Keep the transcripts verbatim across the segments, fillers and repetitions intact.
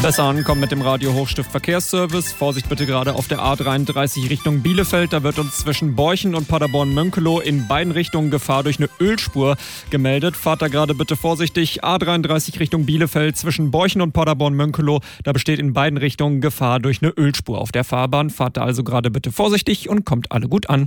Besser ankommen mit dem Radio Hochstift Verkehrsservice. Vorsicht bitte gerade auf der A dreiunddreißig Richtung Bielefeld. Da wird uns zwischen Borchen und Paderborn-Mönkelow in beiden Richtungen Gefahr durch eine Ölspur gemeldet. Fahrt da gerade bitte vorsichtig. A dreiunddreißig Richtung Bielefeld zwischen Borchen und Paderborn-Mönkelow. Da besteht in beiden Richtungen Gefahr durch eine Ölspur auf der Fahrbahn. Fahrt da also gerade bitte vorsichtig und kommt alle gut an.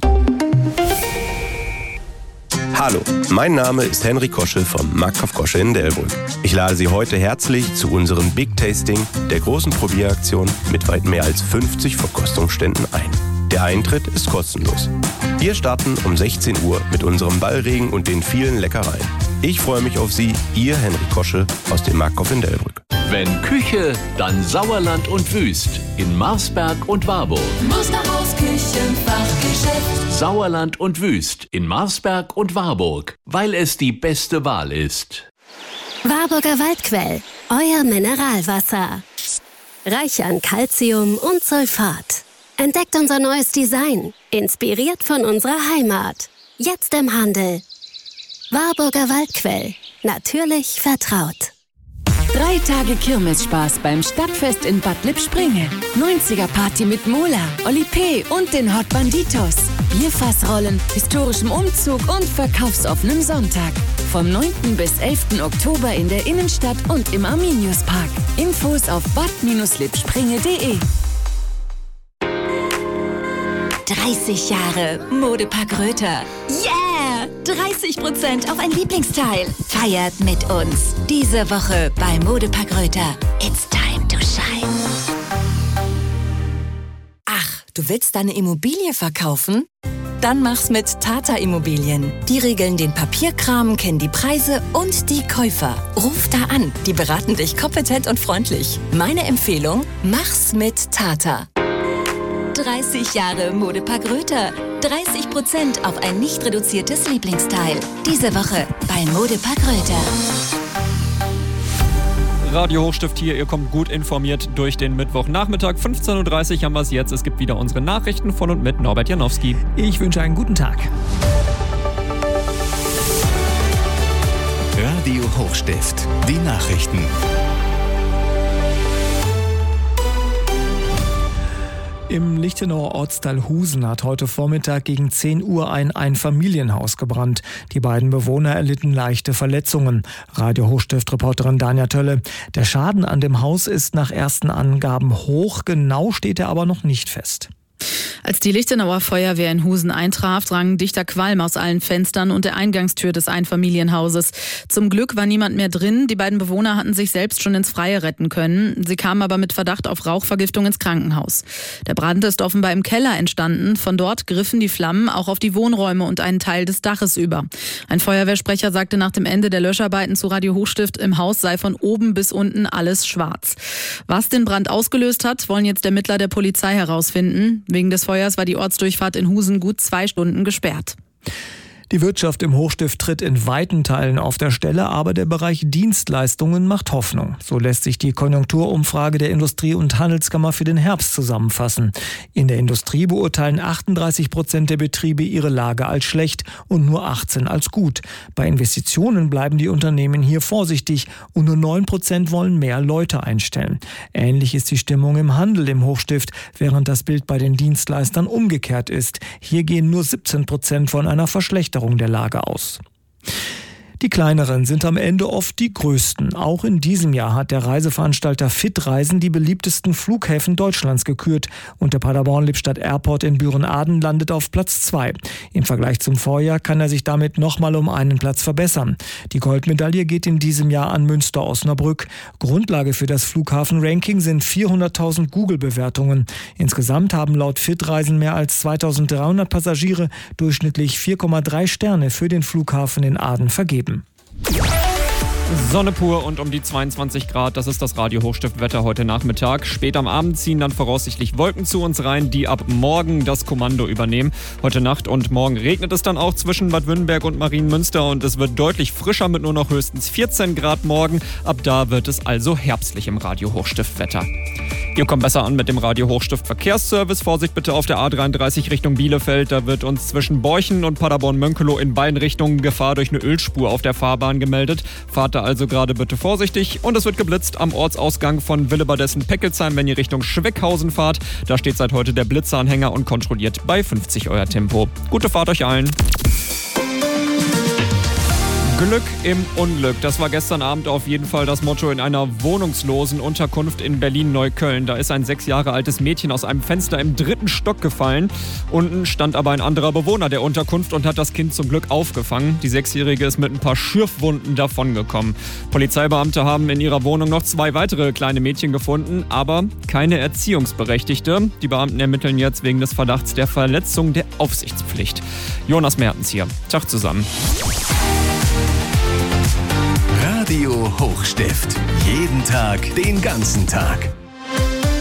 Hallo, mein Name ist Henry Kosche vom Marktkauf Kosche in Delbrück. Ich lade Sie heute herzlich zu unserem Big Tasting, der großen Probieraktion mit weit mehr als fünfzig Verkostungsständen ein. Der Eintritt ist kostenlos. Wir starten um sechzehn Uhr mit unserem Ballregen und den vielen Leckereien. Ich freue mich auf Sie, Ihr Henry Kosche aus dem Marktkauf in Delbrück. Wenn Küche, dann Sauerland und Wüst in Marsberg und Warburg. Musterhaus Küchenfachgeschäft. Sauerland und Wüst in Marsberg und Warburg, weil es die beste Wahl ist. Warburger Waldquell, euer Mineralwasser. Reich an Calcium und Sulfat. Entdeckt unser neues Design, inspiriert von unserer Heimat. Jetzt im Handel. Warburger Waldquell, natürlich vertraut. Drei Tage Kirmesspaß beim Stadtfest in Bad Lippspringe. neunziger-Party mit Mola, Oli P. und den Hot Banditos. Bierfassrollen, historischem Umzug und verkaufsoffenem Sonntag. Vom neunten bis elften Oktober in der Innenstadt und im Arminiuspark. Infos auf bad lippspringe punkt de. dreißig Jahre Modepark Röther. Yeah! dreißig Prozent auf ein Lieblingsteil. Feiert mit uns. Diese Woche bei Modepark Röther. It's time to shine. Ach, du willst deine Immobilie verkaufen? Dann mach's mit Tata Immobilien. Die regeln den Papierkram, kennen die Preise und die Käufer. Ruf da an, die beraten dich kompetent und freundlich. Meine Empfehlung, mach's mit Tata. dreißig Jahre Modepark Röther. dreißig Prozent auf ein nicht reduziertes Lieblingsteil. Diese Woche bei Modepark Röther. Radio Hochstift hier, ihr kommt gut informiert durch den Mittwochnachmittag. fünfzehn Uhr dreißig haben wir es jetzt. Es gibt wieder unsere Nachrichten von und mit Norbert Janowski. Ich wünsche einen guten Tag. Radio Hochstift, die Nachrichten. Im Lichtenauer Ortsteil Husen hat heute Vormittag gegen zehn Uhr ein Einfamilienhaus gebrannt. Die beiden Bewohner erlitten leichte Verletzungen. Radio Hochstift-Reporterin Danja Tölle. Der Schaden an dem Haus ist nach ersten Angaben hoch. Genau steht er aber noch nicht fest. Als die Lichtenauer Feuerwehr in Husen eintraf, drang dichter Qualm aus allen Fenstern und der Eingangstür des Einfamilienhauses. Zum Glück war niemand mehr drin. Die beiden Bewohner hatten sich selbst schon ins Freie retten können. Sie kamen aber mit Verdacht auf Rauchvergiftung ins Krankenhaus. Der Brand ist offenbar im Keller entstanden. Von dort griffen die Flammen auch auf die Wohnräume und einen Teil des Daches über. Ein Feuerwehrsprecher sagte nach dem Ende der Löscharbeiten zu Radio Hochstift, im Haus sei von oben bis unten alles schwarz. Was den Brand ausgelöst hat, wollen jetzt Ermittler der Polizei herausfinden. Wegen des Feuers war die Ortsdurchfahrt in Husen gut zwei Stunden gesperrt. Die Wirtschaft im Hochstift tritt in weiten Teilen auf der Stelle, aber der Bereich Dienstleistungen macht Hoffnung. So lässt sich die Konjunkturumfrage der Industrie- und Handelskammer für den Herbst zusammenfassen. In der Industrie beurteilen achtunddreißig Prozent der Betriebe ihre Lage als schlecht und nur achtzehn als gut. Bei Investitionen bleiben die Unternehmen hier vorsichtig und nur neun Prozent wollen mehr Leute einstellen. Ähnlich ist die Stimmung im Handel im Hochstift, während das Bild bei den Dienstleistern umgekehrt ist. Hier gehen nur siebzehn Prozent von einer Verschlechterung der Lage aus. Die kleineren sind am Ende oft die größten. Auch in diesem Jahr hat der Reiseveranstalter Fitreisen die beliebtesten Flughäfen Deutschlands gekürt und der Paderborn-Lippstadt Airport in Büren-Aden landet auf Platz zwei. Im Vergleich zum Vorjahr kann er sich damit nochmal um einen Platz verbessern. Die Goldmedaille geht in diesem Jahr an Münster-Osnabrück. Grundlage für das Flughafen-Ranking sind vierhunderttausend Google-Bewertungen. Insgesamt haben laut Fitreisen mehr als zweitausenddreihundert Passagiere durchschnittlich vier Komma drei Sterne für den Flughafen in Aden vergeben. Sonne pur und um die zweiundzwanzig Grad, das ist das Radio Hochstift-Wetter heute Nachmittag. Spät am Abend ziehen dann voraussichtlich Wolken zu uns rein, die ab morgen das Kommando übernehmen. Heute Nacht und morgen regnet es dann auch zwischen Bad Wünnenberg und Marienmünster und es wird deutlich frischer mit nur noch höchstens vierzehn Grad morgen. Ab da wird es also herbstlich im Radio Hochstift-Wetter. Wir kommen besser an mit dem Radio Hochstift Verkehrsservice. Vorsicht bitte auf der A dreiunddreißig Richtung Bielefeld. Da wird uns zwischen Borchen und Paderborn-Mönkelow in beiden Richtungen Gefahr durch eine Ölspur auf der Fahrbahn gemeldet. Fahrt da also gerade bitte vorsichtig. Und es wird geblitzt am Ortsausgang von Willebadessen-Peckelsheim, wenn ihr Richtung Schweckhausen fahrt. Da steht seit heute der Blitzeranhänger und kontrolliert bei fünfzig euer Tempo. Gute Fahrt euch allen. Glück im Unglück. Das war gestern Abend auf jeden Fall das Motto in einer wohnungslosen Unterkunft in Berlin-Neukölln. Da ist ein sechs Jahre altes Mädchen aus einem Fenster im dritten Stock gefallen. Unten stand aber ein anderer Bewohner der Unterkunft und hat das Kind zum Glück aufgefangen. Die Sechsjährige ist mit ein paar Schürfwunden davongekommen. Polizeibeamte haben in ihrer Wohnung noch zwei weitere kleine Mädchen gefunden, aber keine Erziehungsberechtigte. Die Beamten ermitteln jetzt wegen des Verdachts der Verletzung der Aufsichtspflicht. Jonas Mertens hier. Tag zusammen. Radio Hochstift. Jeden Tag, den ganzen Tag.